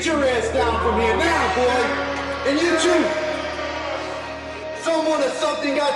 your ass down from here now, boy. And you too. Someone or something got